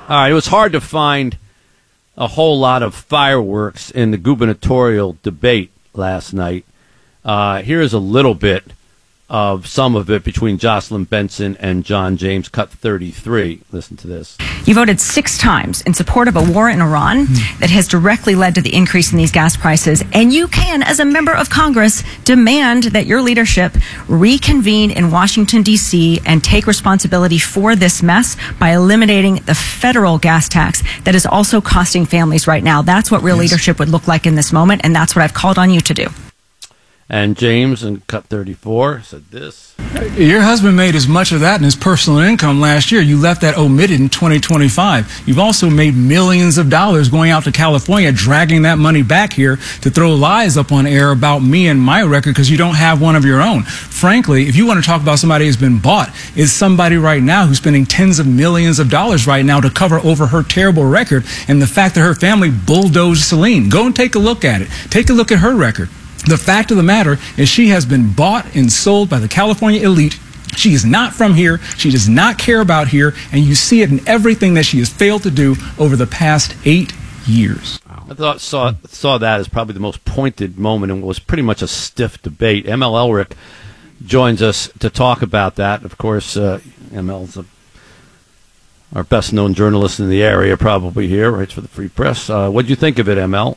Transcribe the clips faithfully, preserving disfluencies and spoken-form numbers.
All right, it was hard to find a whole lot of fireworks in the gubernatorial debate last night. Uh, here's a little bit of some of it between Jocelyn Benson and John James, cut thirty-three. Listen to this. You voted six times in support of a war in Iran that has directly led to the increase in these gas prices. And you can, as a member of Congress, demand that your leadership reconvene in Washington, D C and take responsibility for this mess by eliminating the federal gas tax that is also costing families right now. That's what real yes. leadership would look like in this moment, and that's what I've called on you to do. And James, in cut thirty-four, said this. Your husband made as much of that in his personal income last year. You left that omitted in twenty twenty-five. You've also made millions of dollars going out to California, dragging that money back here to throw lies up on air about me and my record because you don't have one of your own. Frankly, if you want to talk about somebody who's been bought, it's somebody right now who's spending tens of millions of dollars right now to cover over her terrible record and the fact that her family bulldozed Celine. Go and take a look at it. Take a look at her record. The fact of the matter is she has been bought and sold by the California elite. She is not from here. She does not care about here. And you see it in everything that she has failed to do over the past eight years. I thought saw saw that as probably the most pointed moment and was pretty much a stiff debate. M L Elric joins us to talk about that. Of course, uh, M L's a, our best-known journalist in the area, probably here, writes for the Free Press. Uh, what do you think of it, M L?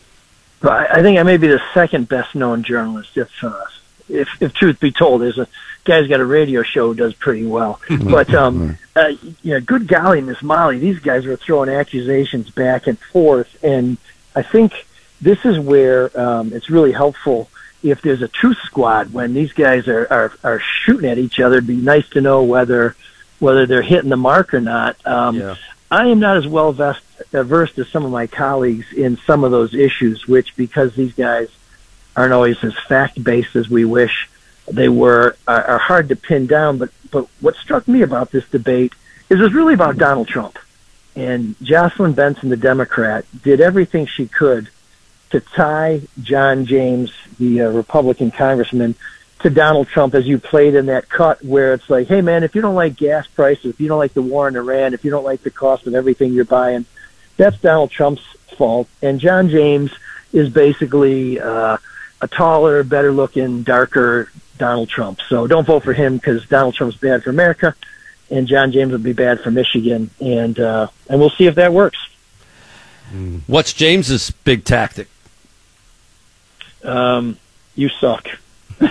I think I may be the second best-known journalist, if, uh, if if truth be told. There's a guy who's got a radio show who does pretty well. But, um, uh, you know, good golly, Miss Molly, these guys are throwing accusations back and forth, and I think this is where um, it's really helpful if there's a truth squad when these guys are, are, are shooting at each other. It'd be nice to know whether whether they're hitting the mark or not. Um, yeah. I am not as well versed, uh, versed as some of my colleagues in some of those issues, which, because these guys aren't always as fact-based as we wish they were, are, are hard to pin down. But, but what struck me about this debate is it was really about Donald Trump. And Jocelyn Benson, the Democrat, did everything she could to tie John James, the uh, Republican congressman, to Donald Trump, as you played in that cut where it's like, hey, man, if you don't like gas prices, if you don't like the war in Iran, if you don't like the cost of everything you're buying, that's Donald Trump's fault. And John James is basically uh, a taller, better-looking, darker Donald Trump. So don't vote for him because Donald Trump's bad for America, and John James will be bad for Michigan. And, uh, and we'll see if that works. What's James's big tactic? Um, you suck. I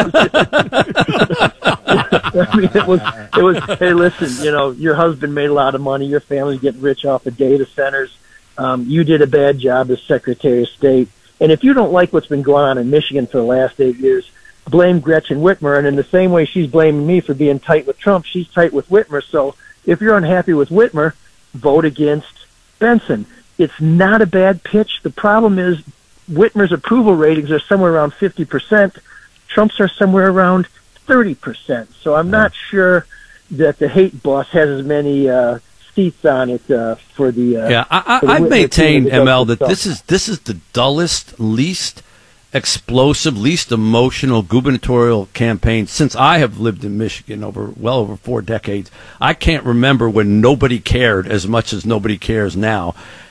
mean, it was, it was, hey, listen, you know, your husband made a lot of money. Your family's getting rich off of data centers. Um, you did a bad job as Secretary of State. And if you don't like what's been going on in Michigan for the last eight years, blame Gretchen Whitmer. And in the same way she's blaming me for being tight with Trump, she's tight with Whitmer. So if you're unhappy with Whitmer, vote against Benson. It's not a bad pitch. The problem is Whitmer's approval ratings are somewhere around fifty percent. Trump's are somewhere around thirty percent. So I'm not sure that the hate bus has as many uh, seats on it uh, for the. Uh, yeah, I, I, I've maintained, M L, that this is this is the dullest, least explosive, least emotional gubernatorial campaign since I have lived in Michigan over well over four decades. I can't remember when nobody cared as much as nobody cares now.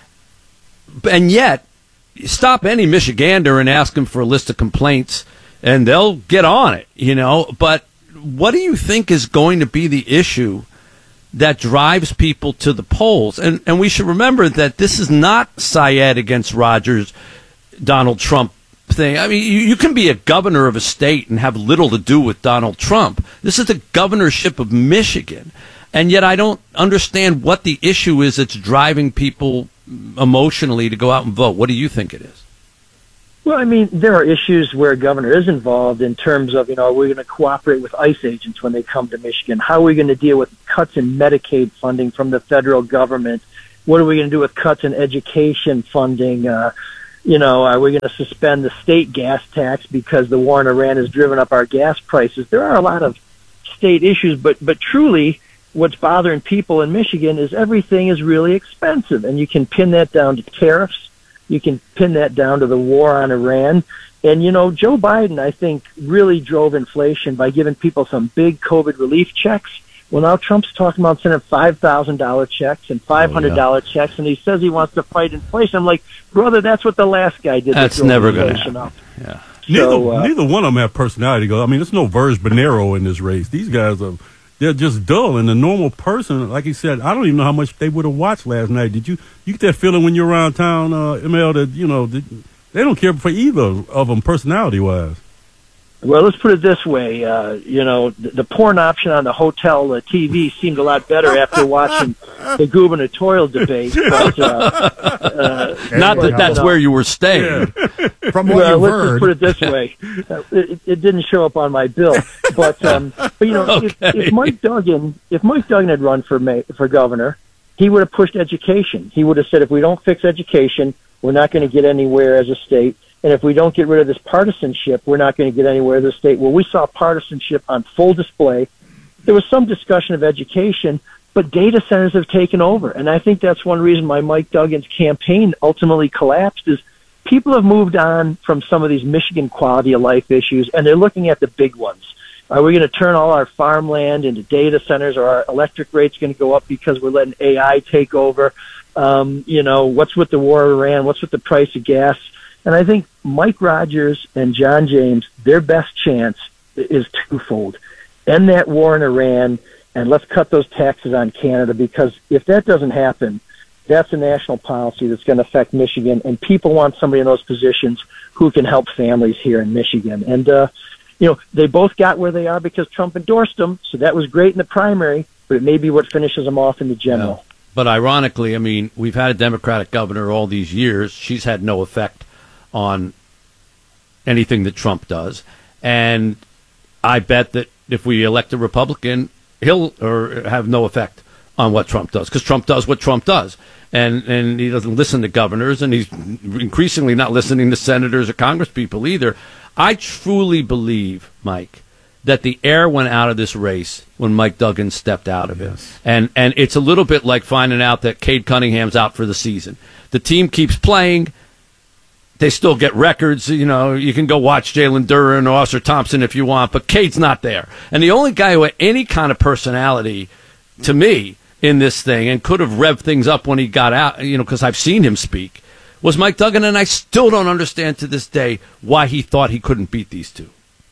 And yet, stop any Michigander and ask them for a list of complaints, and they'll get on it, you know. But what do you think is going to be the issue that drives people to the polls? And and we should remember that this is not Syed against Rogers, Donald Trump thing. I mean, you, you can be a governor of a state and have little to do with Donald Trump. This is the governorship of Michigan. And yet I don't understand what the issue is that's driving people emotionally to go out and vote. What do you think it is? Well, I mean, there are issues where a governor is involved in terms of, you know, are we going to cooperate with ICE agents when they come to Michigan? How are we going to deal with cuts in Medicaid funding from the federal government? What are we going to do with cuts in education funding? Uh, you know, are we going to suspend the state gas tax because the war in Iran has driven up our gas prices? There are a lot of state issues, but but truly what's bothering people in Michigan is everything is really expensive, and you can pin that down to tariffs. You can pin that down to the war on Iran. And, you know, Joe Biden, I think, really drove inflation by giving people some big COVID relief checks, Well, now Trump's talking about sending five thousand dollars checks and five hundred dollars oh, yeah. checks, and he says he wants to fight inflation. I'm like, brother, that's what the last guy did. That's never going to happen. Up. Yeah. Neither, so, uh, neither one of them have personality. I mean, there's no Verge Bonero in this race. These guys are, they're just dull. And the normal person, like he said, I don't even know how much they would have watched last night. Did you, you get that feeling when you're around town, uh, M L, that, you know, that they don't care for either of them personality-wise? Well, let's put it this way. Uh, you know, the, the porn option on the hotel uh, T V seemed a lot better after watching the gubernatorial debate. But, uh, uh, Not that that's where you were staying. Yeah. From what well, you've let's heard. just put it this way. Uh, it, it didn't show up on my bill. But, um, but you know, Okay. if, if Mike Duggan, if Mike Duggan had run for ma- for governor, he would have pushed education. He would have said, if we don't fix education, we're not going to get anywhere as a state. And if we don't get rid of this partisanship, we're not going to get anywhere as a state. Well, we saw partisanship on full display. There was some discussion of education, but data centers have taken over. And I think that's one reason why Mike Duggan's campaign ultimately collapsed is people have moved on from some of these Michigan quality of life issues, and they're looking at the big ones. Are we going to turn all our farmland into data centers? Or our electric rates going to go up because we're letting A I take over? Um, you know, what's with the war in Iran? What's with the price of gas? And I think Mike Rogers and John James, their best chance is twofold. End that war in Iran, and let's cut those taxes on Canada, because if that doesn't happen, that's a national policy that's going to affect Michigan, and people want somebody in those positions who can help families here in Michigan. And, uh, you know, they both got where they are because Trump endorsed them, so that was great in the primary, but it may be what finishes them off in the general. Yeah. But ironically, I mean, we've had a Democratic governor all these years. She's had no effect on anything that Trump does. And I bet that if we elect a Republican, he'll or have no effect on what Trump does, because Trump does what Trump does. And and he doesn't listen to governors, and he's increasingly not listening to senators or congresspeople either. I truly believe, Mike, that the air went out of this race when Mike Duggan stepped out of yes. it. And and it's a little bit like finding out that Cade Cunningham's out for the season. The team keeps playing. They still get records. You know, you can go watch Jalen Duren or Oscar Thompson if you want, but Cade's not there. And the only guy who had any kind of personality, to me, in this thing and could have revved things up when he got out, you know, because I've seen him speak, was Mike Duggan, and I still don't understand to this day why he thought he couldn't beat these two.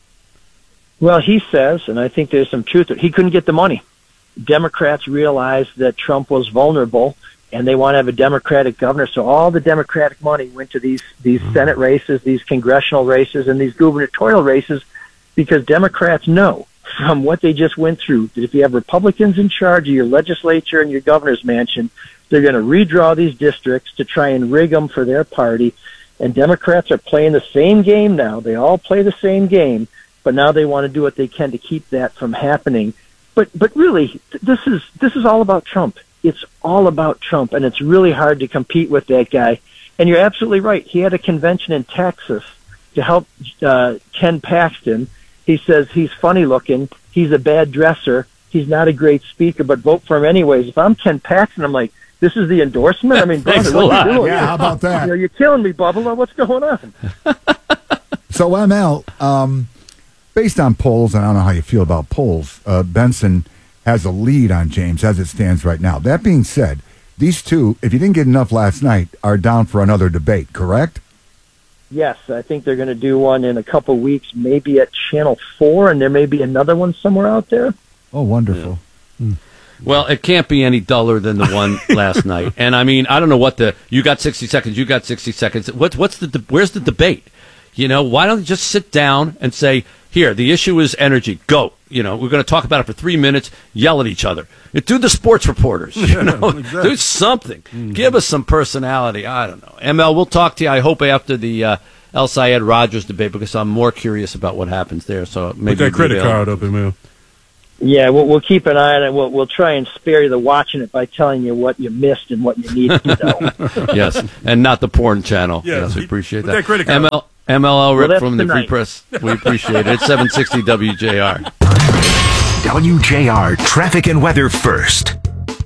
Well, he says, and I think there's some truth to it, he couldn't get the money. Democrats realized that Trump was vulnerable, and they want to have a Democratic governor. So all the Democratic money went to these these mm-hmm. Senate races, these congressional races, and these gubernatorial races, because Democrats know from what they just went through that if you have Republicans in charge of your legislature and your governor's mansion, they're going to redraw these districts to try and rig them for their party. And Democrats are playing the same game now. They all play the same game, but now they want to do what they can to keep that from happening. But but really, this is this is all about Trump. It's all about Trump, and it's really hard to compete with that guy. And you're absolutely right. He had a convention in Texas to help uh, Ken Paxton. He says he's funny looking, he's a bad dresser, he's not a great speaker, but vote for him anyways. If I'm Ken Paxton, I'm like, this is the endorsement? I mean, brother, what are you doing? Yeah, how about that? You know, you're killing me, Bubba. What's going on? So, M L, um, based on polls, and I don't know how you feel about polls, uh, Benson has a lead on James as it stands right now. That being said, these two, if you didn't get enough last night, are down for another debate, correct? Yes, I think they're going to do one in a couple weeks, maybe at Channel four, and there may be another one somewhere out there. Oh, wonderful. Yeah. Mm. Well, it can't be any duller than the one last night. And, I mean, I don't know what the – you got sixty seconds, you got sixty seconds. What, what's the – where's the debate? You know, why don't you just sit down and say, here, the issue is energy. Go. You know, we're going to talk about it for three minutes, yell at each other. Do the sports reporters, you know, exactly. Do something. Mm-hmm. Give us some personality. I don't know. M L, we'll talk to you, I hope, after the uh, El Sayed Rogers debate, because I'm more curious about what happens there. So maybe put that credit card up, M L. Yeah, we'll, we'll keep an eye on it. We'll, we'll try and spare you the watching it by telling you what you missed and what you need to know. Yes, and not the porn channel. Yes, yes, we appreciate put that. that credit card. M L, M L L Rip well, from the tonight. Free Press. We appreciate it. It's seven sixty W J R. W J R Traffic and Weather First.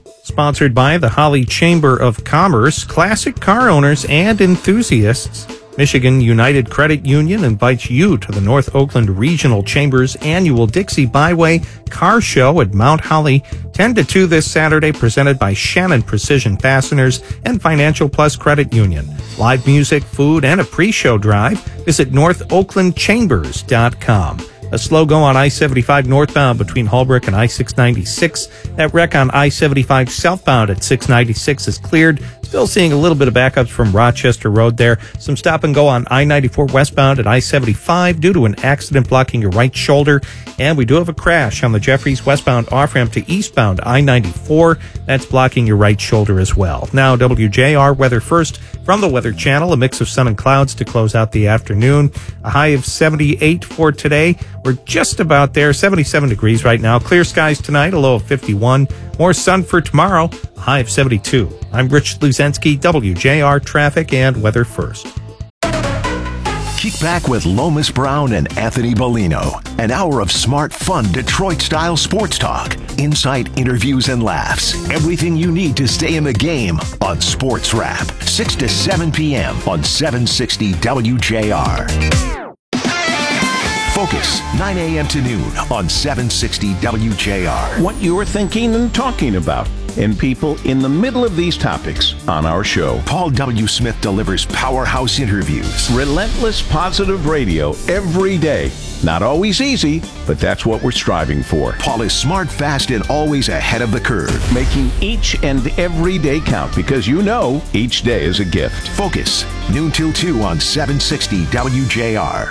Sponsored by the Holly Chamber of Commerce, classic car owners and enthusiasts. Michigan United Credit Union invites you to the North Oakland Regional Chamber's annual Dixie Byway Car Show at Mount Holly, ten to two this Saturday, presented by Shannon Precision Fasteners and Financial Plus Credit Union. Live music, food, and a pre-show drive. Visit north oakland chambers dot com. A slow go on I seventy-five northbound between Holbrook and I six ninety-six. That wreck on I seventy-five southbound at six ninety-six is cleared. Still seeing a little bit of backups from Rochester Road there. Some stop and go on I ninety-four westbound at I seventy-five due to an accident blocking your right shoulder. And we do have a crash on the Jeffries westbound off-ramp to eastbound I ninety-four. That's blocking your right shoulder as well. Now, W J R weather first from the Weather Channel. A mix of sun and clouds to close out the afternoon. A high of seventy-eight for today. We're just about there, seventy-seven degrees right now. Clear skies tonight, a low of fifty-one. More sun for tomorrow, a high of seventy-two. I'm Rich Luzensky, W J R Traffic and Weather First. Kick back with Lomas Brown and Anthony Bellino. An hour of smart, fun, Detroit-style sports talk. Insight, interviews, and laughs. Everything you need to stay in the game on Sports Wrap. six to seven p.m. on seven sixty W J R. Focus, nine a.m. to noon on seven sixty W J R. What you're thinking and talking about, and people in the middle of these topics on our show. Paul W. Smith delivers powerhouse interviews. Relentless positive radio every day. Not always easy, but that's what we're striving for. Paul is smart, fast, and always ahead of the curve. Making each and every day count, because you know each day is a gift. Focus, noon till two on seven sixty W J R.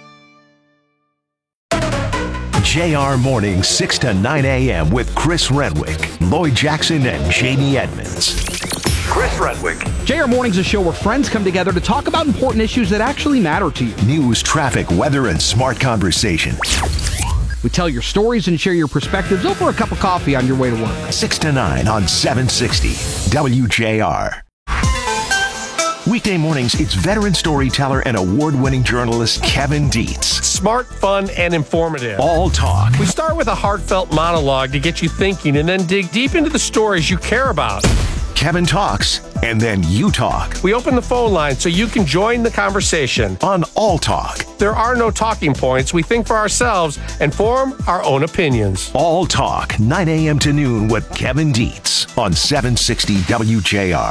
J R Morning, six to nine a.m. with Chris Renwick, Lloyd Jackson, and Jamie Edmonds. Chris Renwick. J R Morning's a show where friends come together to talk about important issues that actually matter to you. News, traffic, weather, and smart conversation. We tell your stories and share your perspectives over a cup of coffee on your way to work. six to nine on seven sixty W J R. Weekday mornings, it's veteran storyteller and award-winning journalist Kevin Dietz. Smart, fun, and informative. All talk. We start with a heartfelt monologue to get you thinking and then dig deep into the stories you care about. Kevin talks, and then you talk. We open the phone line so you can join the conversation. On All Talk. There are no talking points. We think for ourselves and form our own opinions. All Talk, nine a.m. to noon with Kevin Dietz on seven sixty W J R.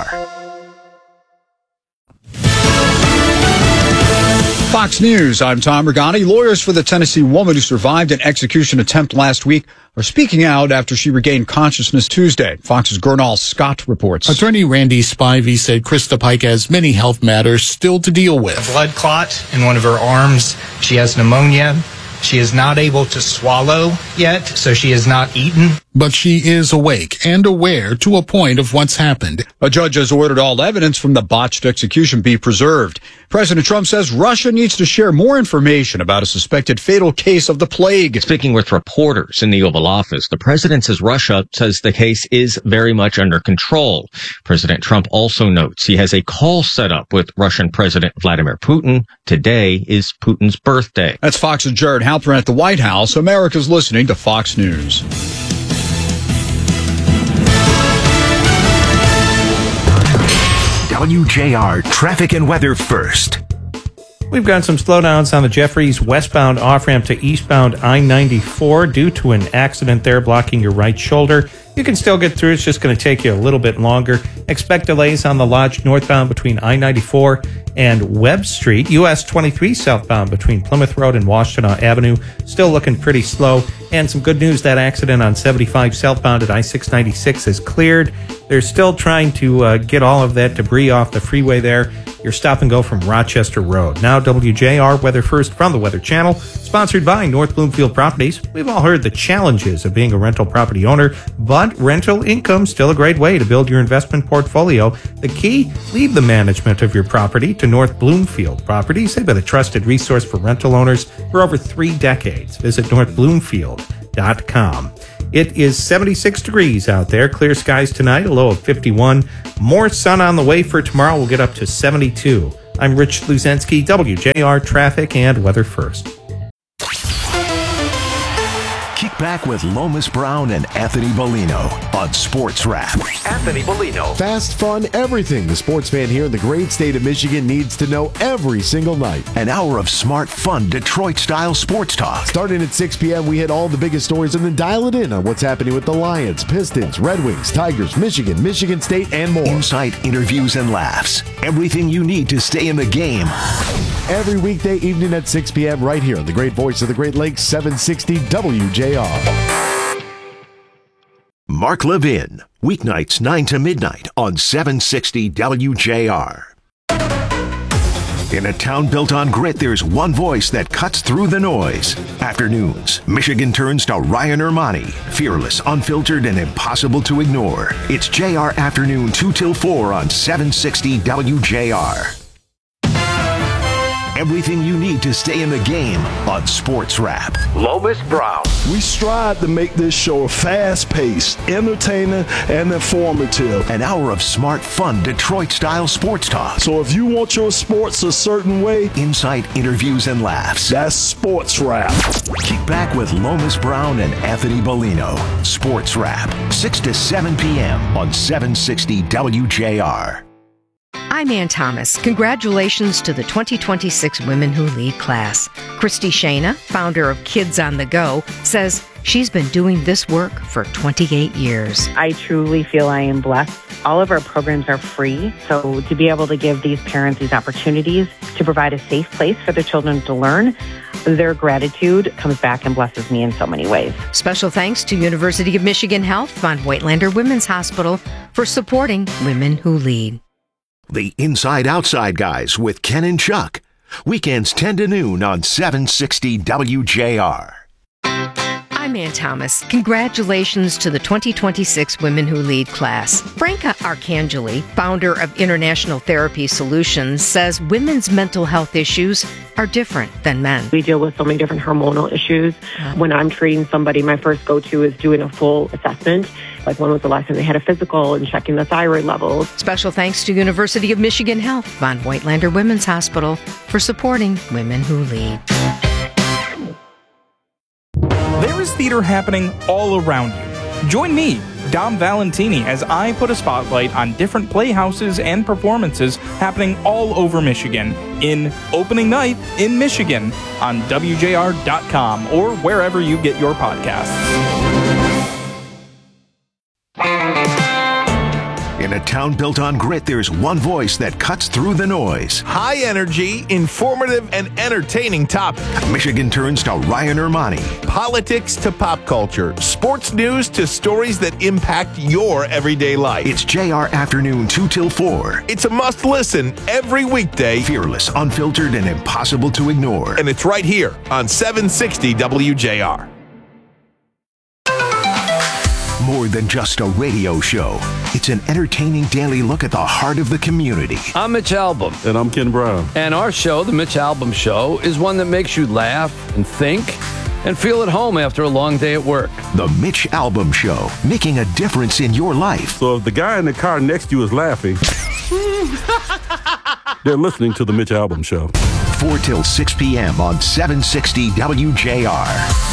Fox News, I'm Tom Regani. Lawyers for the Tennessee woman who survived an execution attempt last week are speaking out after she regained consciousness Tuesday. Fox's Gernal Scott reports. Attorney Randy Spivey said Krista Pike has many health matters still to deal with. A blood clot in one of her arms. She has pneumonia. She is not able to swallow yet, so she has not eaten. But she is awake and aware to a point of what's happened. A judge has ordered all evidence from the botched execution be preserved. President Trump says Russia needs to share more information about a suspected fatal case of the plague. Speaking with reporters in the Oval Office, the president says Russia says the case is very much under control. President Trump also notes he has a call set up with Russian President Vladimir Putin. Today is Putin's birthday. That's Fox's Jared Halpern at the White House. America's listening to Fox News. W J R Traffic and Weather First. We've got some slowdowns on the Jeffries westbound off-ramp to eastbound I ninety-four due to an accident there blocking your right shoulder. You can still get through. It's just going to take you a little bit longer. Expect delays on the Lodge northbound between I ninety-four and Webb Street. U S twenty-three southbound between Plymouth Road and Washtenaw Avenue. Still looking pretty slow. And some good news, that accident on seventy-five southbound at I six ninety-six is cleared. They're still trying to uh, get all of that debris off the freeway there. Your stop and go from Rochester Road. Now W J R Weather First from the Weather Channel, sponsored by North Bloomfield Properties. We've all heard the challenges of being a rental property owner, but rental income still a great way to build your investment portfolio. The key, leave the management of your property to North Bloomfield Properties. They've been a trusted resource for rental owners for over three decades. Visit north bloomfield dot com. It is seventy-six degrees out there. Clear skies tonight, a low of fifty-one. More sun on the way for tomorrow. We'll get up to seventy-two. I'm Rich Luzensky, W J R Traffic and Weather First. Kick Kick back with Lomas Brown and Anthony Bellino on Sports Wrap. Anthony Bellino. Fast, fun, everything the sports fan here in the great state of Michigan needs to know every single night. An hour of smart, fun, Detroit-style sports talk. Starting at six p.m., we hit all the biggest stories and then dial it in on what's happening with the Lions, Pistons, Red Wings, Tigers, Michigan, Michigan State, and more. Insight, interviews, and laughs. Everything you need to stay in the game. Every weekday evening at six p.m. right here on the great voice of the Great Lakes, seven sixty W J R. Mark Levin, weeknights nine to midnight on seven sixty W J R. In a town built on grit, there's one voice that cuts through the noise. Afternoons, Michigan turns to Ryan Ermani. Fearless, unfiltered, and impossible to ignore. It's J R Afternoon two till four on seven sixty W J R. Everything you need to stay in the game on Sports Wrap. Lomas Brown. We strive to make this show fast-paced, entertaining, and informative. An hour of smart, fun, Detroit-style sports talk. So if you want your sports a certain way, insight, interviews, and laughs. That's Sports Wrap. Kick back with Lomas Brown and Anthony Bellino. Sports Wrap, six to seven p.m. on seven sixty W J R. I'm Ann Thomas. Congratulations to the twenty twenty-six Women Who Lead class. Christy Shana, founder of Kids on the Go, says she's been doing this work for twenty-eight years. I truly feel I am blessed. All of our programs are free, so to be able to give these parents these opportunities to provide a safe place for their children to learn, their gratitude comes back and blesses me in so many ways. Special thanks to University of Michigan Health, Von Whitelander Women's Hospital, for supporting Women Who Lead. The Inside Outside Guys with Ken and Chuck. Weekends ten to noon on seven sixty W J R. I'm Ann Thomas. Congratulations to the twenty twenty-six Women Who Lead class. Franca Arcangeli, founder of International Therapy Solutions, says women's mental health issues are different than men. We deal with so many different hormonal issues. When I'm treating somebody, my first go-to is doing a full assessment. Like when was the last time they had a physical and checking the thyroid levels. Special thanks to University of Michigan Health, Von Whitelander Women's Hospital, for supporting Women Who Lead. There is theater happening all around you. Join me, Dom Valentini, as I put a spotlight on different playhouses and performances happening all over Michigan in Opening Night in Michigan on W J R dot com or wherever you get your podcasts. In a town built on grit, there's one voice that cuts through the noise. High energy, informative, and entertaining topic. Michigan turns to Ryan Ermani. Politics to pop culture. Sports news to stories that impact your everyday life. It's J R Afternoon two till four. It's a must listen every weekday. Fearless, unfiltered, and impossible to ignore. And it's right here on seven sixty W J R. More than just a radio show. It's an entertaining daily look at the heart of the community. I'm Mitch Albom. And I'm Ken Brown. And our show, The Mitch Albom Show, is one that makes you laugh and think and feel at home after a long day at work. The Mitch Albom Show, making a difference in your life. So if the guy in the car next to you is laughing, they're listening to The Mitch Albom Show. four till six p.m. on seven sixty W J R.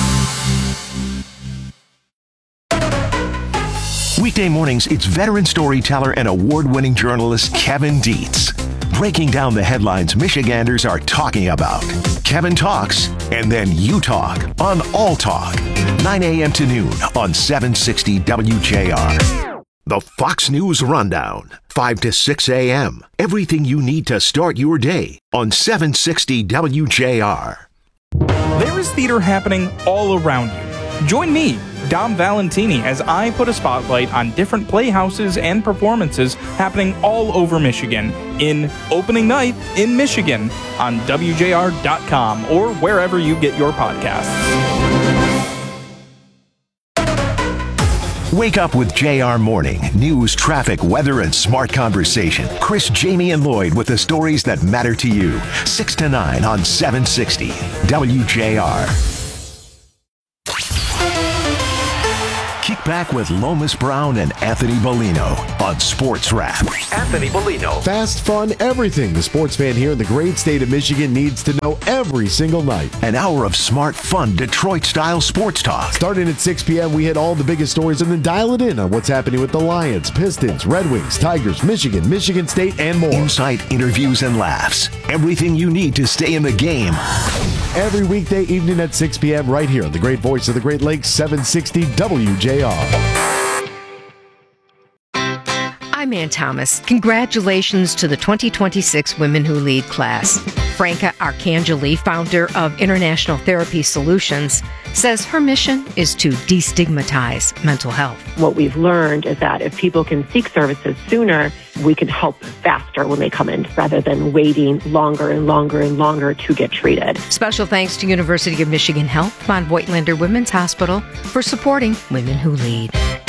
Weekday mornings, it's veteran storyteller and award-winning journalist Kevin Dietz, breaking down the headlines Michiganders are talking about. Kevin talks, and then you talk on All Talk, nine a.m. to noon on seven sixty W J R. The Fox News Rundown, five to six a.m. Everything you need to start your day on seven sixty W J R. There is theater happening all around you. Join me, Dom Valentini, as I put a spotlight on different playhouses and performances happening all over Michigan in Opening Night in Michigan on W J R dot com or wherever you get your podcasts. Wake up with J R Morning. News, traffic, weather, and smart conversation. Chris, Jamie, and Lloyd with the stories that matter to you. six to nine on seven sixty W J R. Kick back with Lomas Brown and Anthony Bellino on Sports Wrap. Anthony Bellino. Fast, fun, everything the sports fan here in the great state of Michigan needs to know every single night. An hour of smart, fun, Detroit-style sports talk. Starting at six p.m., we hit all the biggest stories and then dial it in on what's happening with the Lions, Pistons, Red Wings, Tigers, Michigan, Michigan State, and more. Insight, interviews, and laughs. Everything you need to stay in the game. Every weekday evening at six p.m. right here on the great voice of the Great Lakes, seven sixty W J R. I'm Ann Thomas. Congratulations to the twenty twenty-six Women Who Lead class. Franca Arcangeli, founder of International Therapy Solutions, says her mission is to destigmatize mental health. What we've learned is that if people can seek services sooner, we can help faster when they come in rather than waiting longer and longer and longer to get treated. Special thanks to University of Michigan Health, Von Voigtlander Women's Hospital for supporting Women Who Lead.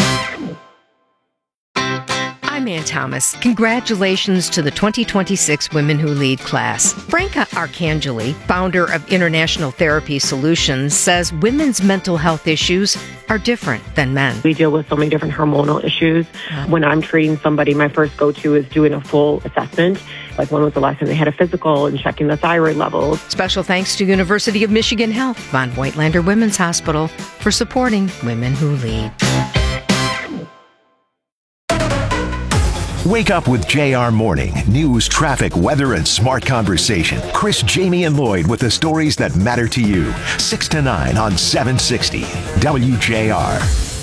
I'm Ann Thomas. Congratulations to the twenty twenty-six Women Who Lead class. Franca Arcangeli, founder of International Therapy Solutions, says women's mental health issues are different than men. We deal with so many different hormonal issues. When I'm treating somebody, my first go-to is doing a full assessment. Like when was the last time they had a physical and checking the thyroid levels. Special thanks to University of Michigan Health, Von Voigtlander Women's Hospital for supporting Women Who Lead. Wake up with J R Morning. News, traffic, weather, and smart conversation. Chris, Jamie, and Lloyd with the stories that matter to you. six to nine on seven sixty W J R.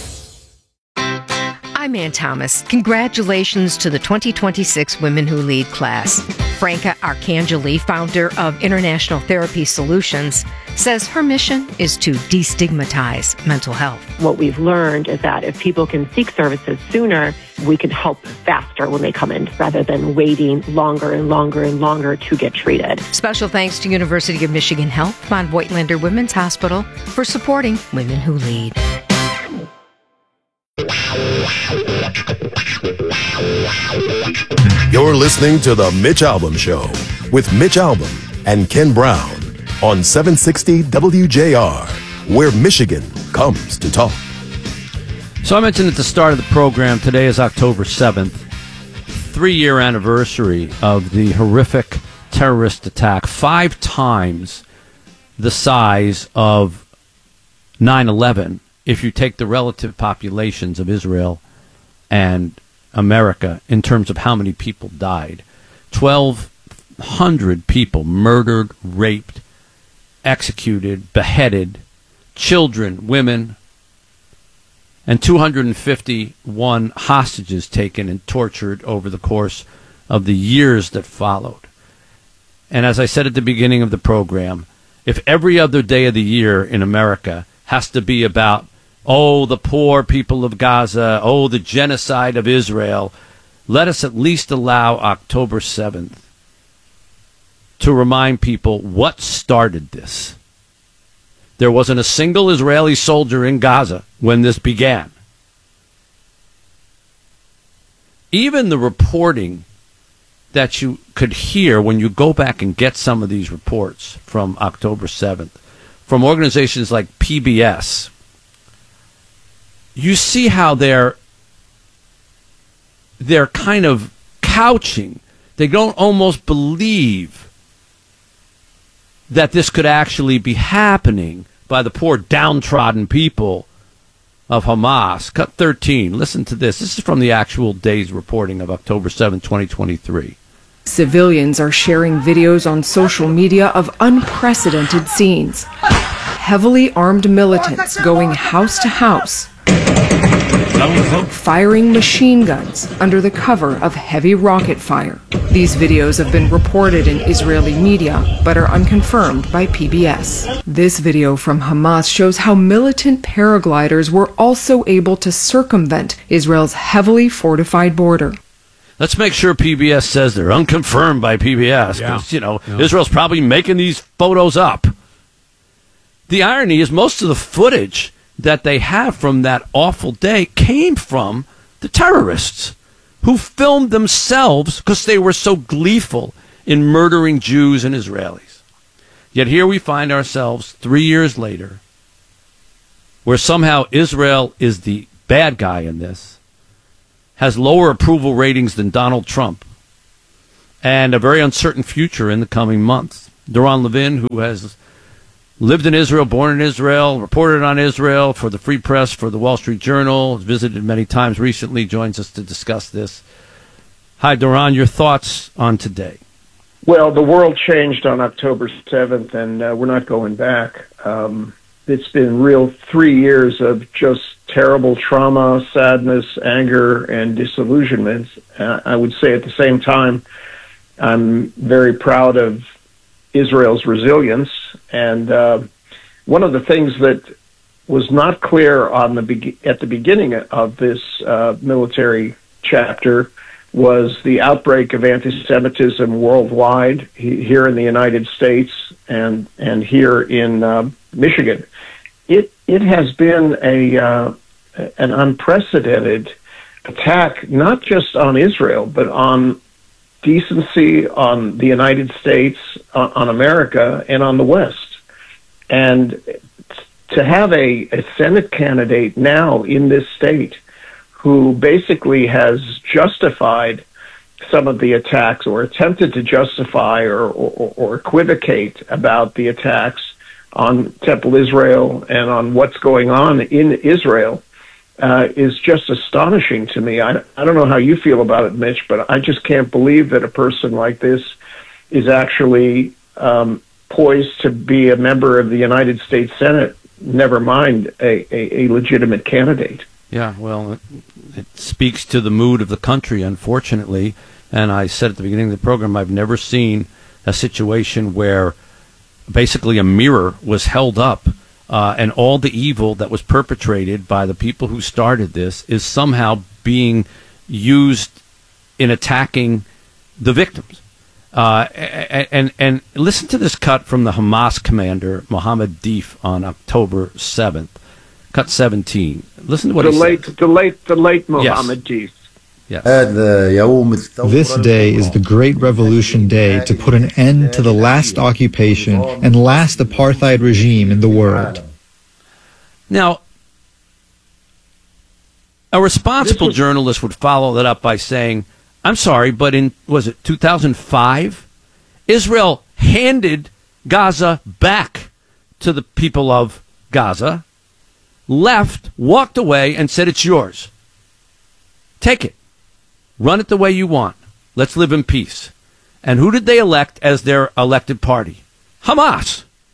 I'm Ann Thomas. Congratulations to the twenty twenty-six Women Who Lead class. Franca Arcangeli, founder of International Therapy Solutions, says her mission is to destigmatize mental health. What we've learned is that if people can seek services sooner, we can help faster when they come in rather than waiting longer and longer and longer to get treated. Special thanks to University of Michigan Health, Von Voigtlander Women's Hospital for supporting Women Who Lead. You're listening to The Mitch Albom Show with Mitch Albom and Ken Brown on seven sixty W J R, where Michigan comes to talk. So I mentioned at the start of the program, today is October seventh, three-year anniversary of the horrific terrorist attack, five times the size of nine eleven if you take the relative populations of Israel and America in terms of how many people died. twelve hundred people murdered, raped, executed, beheaded, children, women, and two hundred fifty-one hostages taken and tortured over the course of the years that followed. And as I said at the beginning of the program, if every other day of the year in America has to be about, oh, the poor people of Gaza, oh, the genocide of Israel, let us at least allow October seventh to remind people what started this. There wasn't a single Israeli soldier in Gaza when this began. Even the reporting that you could hear when you go back and get some of these reports from October seventh, from organizations like P B S, you see how they're they're kind of couching. They don't almost believe that this could actually be happening by the poor downtrodden people of Hamas. Cut thirteen. Listen to this. This is from the actual day's reporting of October seventh, twenty twenty-three. Civilians are sharing videos on social media of unprecedented scenes. Heavily armed militants going house to house, firing machine guns under the cover of heavy rocket fire. These videos have been reported in Israeli media, but are unconfirmed by P B S. This video from Hamas shows how militant paragliders were also able to circumvent Israel's heavily fortified border. Let's make sure P B S says they're unconfirmed by P B S, because, yeah. you know, yeah. Israel's probably making these photos up. The irony is most of the footage that they have from that awful day came from the terrorists who filmed themselves because they were so gleeful in murdering Jews and Israelis. Yet here we find ourselves three years later, where somehow Israel is the bad guy in this, has lower approval ratings than Donald Trump and a very uncertain future in the coming months. Doron Levin, who has lived in Israel, born in Israel, reported on Israel for the Free Press, for the Wall Street Journal, visited many times recently, joins us to discuss this. Hi, Doron, your thoughts on today? Well, the world changed on October seventh, and uh, we're not going back. Um, it's been real three years of just terrible trauma, sadness, anger, and disillusionment. Uh, I would say at the same time, I'm very proud of Israel's resilience. And uh, one of the things that was not clear on the be- at the beginning of this uh, military chapter was the outbreak of anti-Semitism worldwide, he- here in the United States and and here in uh, Michigan. It it has been a uh, an unprecedented attack, not just on Israel, but on decency, on the United States, on, on America, and on the West. And to have a, a Senate candidate now in this state who basically has justified some of the attacks or attempted to justify or, or, or equivocate about the attacks on Temple Israel and on what's going on in Israel Uh, is just astonishing to me. I, I don't know how you feel about it, Mitch, but I just can't believe that a person like this is actually um, poised to be a member of the United States Senate, never mind a, a, a legitimate candidate. Yeah, well, it, it speaks to the mood of the country, unfortunately. And I said at the beginning of the program, I've never seen a situation where basically a mirror was held up Uh, and all the evil that was perpetrated by the people who started this is somehow being used in attacking the victims. Uh, and, and and listen to this cut from the Hamas commander, Mohammed Deif, on October seventh, cut seventeen. Listen to what the he late, says. The late, the late Mohammed yes. Deif. Yes. This day is the Great Revolution Day to put an end to the last occupation and last apartheid regime in the world. Now, a responsible journalist would follow that up by saying, I'm sorry, but in, was it two thousand five? Israel handed Gaza back to the people of Gaza, left, walked away, and said, it's yours. Take it. Run it the way you want. Let's live in peace. And who did they elect as their elected party? Hamas.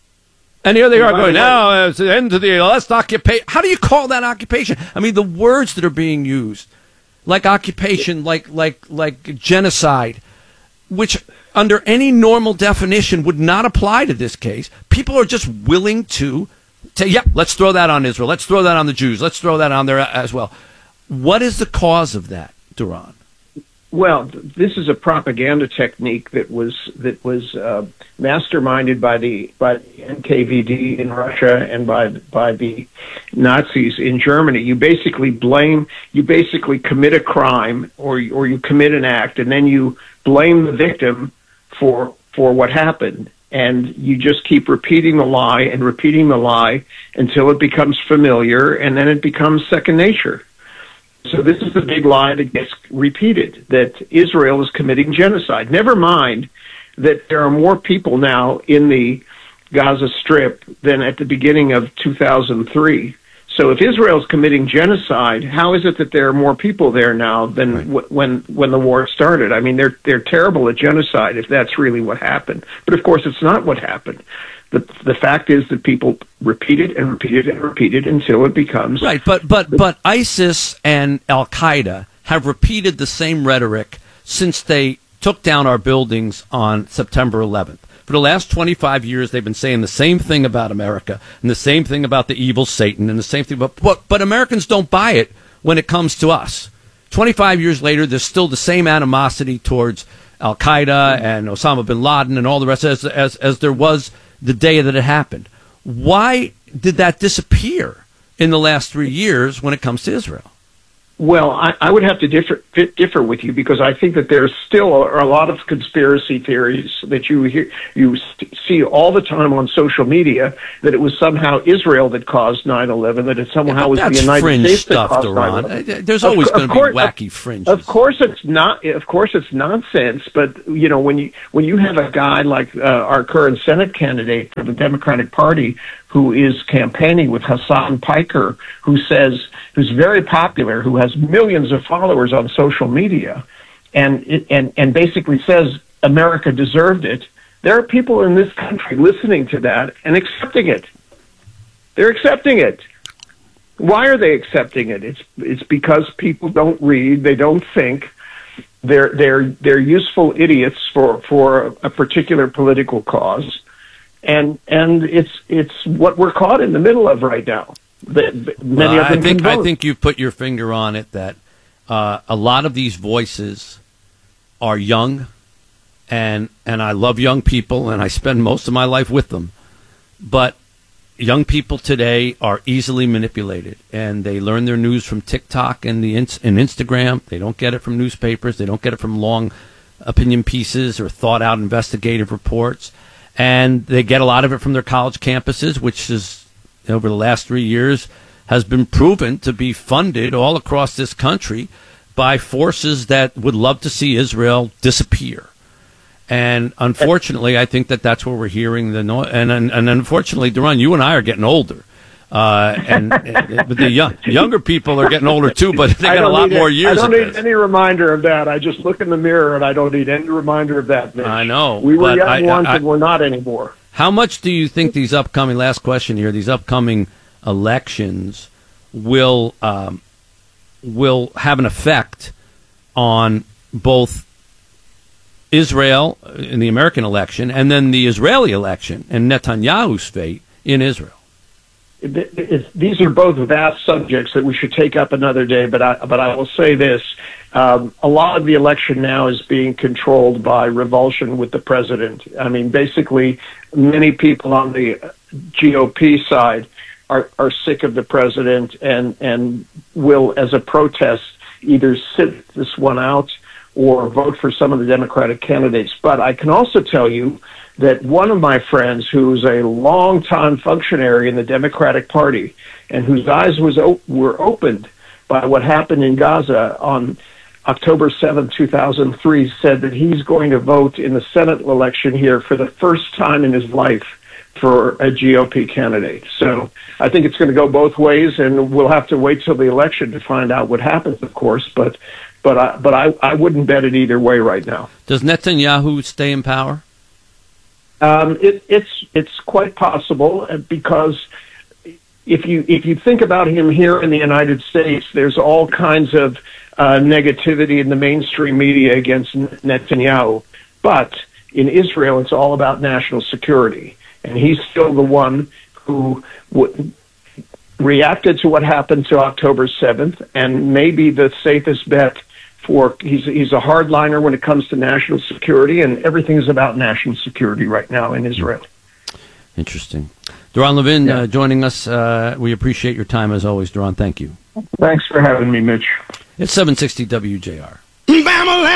And here they are going, now it's the end of the last occupation. How do you call that occupation? I mean, the words that are being used, like occupation, like like like genocide, which under any normal definition would not apply to this case. People are just willing to say, yep, yeah, let's throw that on Israel. Let's throw that on the Jews. Let's throw that on there as well. What is the cause of that, Doron? Well, this is a propaganda technique that was that was uh, masterminded by the by the N K V D in Russia and by by the Nazis in Germany. You basically blame, you basically commit a crime or or you commit an act, and then you blame the victim for for what happened, and you just keep repeating the lie and repeating the lie until it becomes familiar, and then it becomes second nature. So this is the big lie that gets repeated, that Israel is committing genocide. Never mind that there are more people now in the Gaza Strip than at the beginning of two thousand three. So if Israel is committing genocide, how is it that there are more people there now than right. w- when when the war started? I mean, they're they're terrible at genocide if that's really what happened. But of course, it's not what happened. The the fact is that people repeat it and repeat it and repeat it until it becomes right. But but but ISIS and Al Qaeda have repeated the same rhetoric since they took down our buildings on September eleventh. For the last twenty-five years, they've been saying the same thing about America and the same thing about the evil Satan and the same thing. But but, but Americans don't buy it when it comes to us. twenty-five years later, there's still the same animosity towards Al Qaeda and Osama bin Laden and all the rest as as, as there was the day that it happened. Why did that disappear in the last three years when it comes to Israel? Well, I, I would have to differ differ with you because I think that there's still are a lot of conspiracy theories that you hear you see all the time on social media that it was somehow Israel that caused nine eleven, that it somehow yeah, was the United fringe States stuff, that caused nine eleven. There's always going to be wacky fringes. Of course, it's not. Of course, it's nonsense. But you know, when you when you have a guy like uh, our current Senate candidate for the Democratic Party, who is campaigning with Hassan Piker, who says, who's very popular, who has millions of followers on social media, and it, and and basically says America deserved it. There are people in this country listening to that and accepting it. They're accepting it. Why are they accepting it? It's it's because people don't read, they don't think. They're they're they're useful idiots for for a particular political cause. And and it's it's what we're caught in the middle of right now. The, the, many well, of them I think can vote. I think you've put your finger on it. That uh, a lot of these voices are young, and and I love young people, and I spend most of my life with them. But young people today are easily manipulated, and they learn their news from TikTok and the and Instagram. They don't get it from newspapers. They don't get it from long opinion pieces or thought out investigative reports. And they get a lot of it from their college campuses, which is, over the last three years, has been proven to be funded all across this country by forces that would love to see Israel disappear. And unfortunately, I think that that's where we're hearing the noise. And, and, and unfortunately, Duran, you and I are getting older. Uh, and, and but the young, younger people are getting older too, but they got a lot more it. years. I don't of need this. any reminder of that. I just look in the mirror and I don't need any reminder of that. Mitch. I know. We were but young I, once I, and we're not anymore. How much do you think these upcoming, last question here, these upcoming elections will um, will have an effect on both Israel in the American election and then the Israeli election and Netanyahu's fate in Israel? It, it, these are both vast subjects that we should take up another day, but I, but I will say this. Um, a lot of the election now is being controlled by revulsion with the president. I mean, basically, many people on the G O P side are, are sick of the president and, and will, as a protest, either sit this one out or vote for some of the Democratic candidates. But I can also tell you that one of my friends, who's a longtime functionary in the Democratic Party and whose eyes was op- were opened by what happened in Gaza on October seventh, two thousand three, said that he's going to vote in the Senate election here for the first time in his life for a G O P candidate. So I think it's going to go both ways, and we'll have to wait till the election to find out what happens, of course. But but I, but I, I wouldn't bet it either way right now. Does Netanyahu stay in power? Um, it, it's it's quite possible because if you if you think about him here in the United States, there's all kinds of uh, negativity in the mainstream media against Netanyahu. But in Israel, it's all about national security, and he's still the one who w- reacted to what happened to October seventh, and maybe the safest bet. For he's he's a hardliner when it comes to national security, and everything is about national security right now in Israel. Interesting. Doron Levin yeah. uh, joining us. Uh, we appreciate your time as always, Doron. Thank you. Thanks for having me, Mitch. It's seven sixty W J R. Bama